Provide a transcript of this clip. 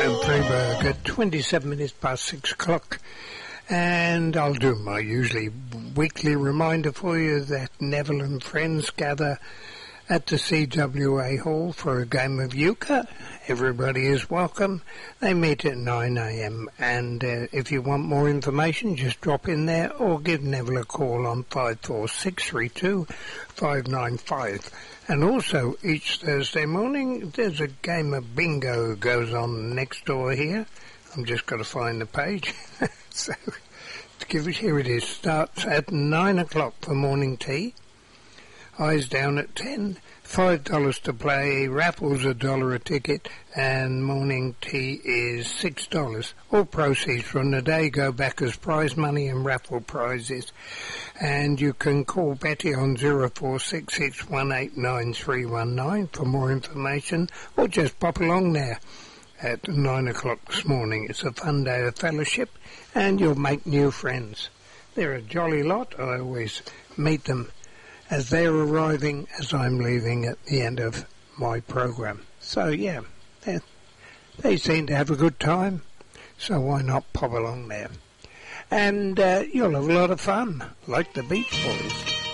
Freiburg at 27 minutes past 6 o'clock. And I'll do my usually weekly reminder for you that Neville and friends gather at the CWA Hall for a game of euchre. Everybody is welcome. They meet at 9 a.m. And if you want more information, just drop in there or give Neville a call on 54632 And also, each Thursday morning, there's a game of bingo goes on next door here. I'm just got to find the page. So, to give it, here it is. Starts at 9 o'clock for morning tea. Eyes down at 10. $5 to play. Raffles $1 a ticket. And morning tea is $6. All proceeds from the day go back as prize money and raffle prizes. And you can call Betty on 0466189319 for more information, or just pop along there at 9 o'clock this morning. It's a fun day of fellowship, and you'll make new friends. They're a jolly lot. I always meet them as they're arriving, as I'm leaving at the end of my program. So, yeah, they seem to have a good time, so why not pop along there? And you'll have a lot of fun, like the Beach Boys.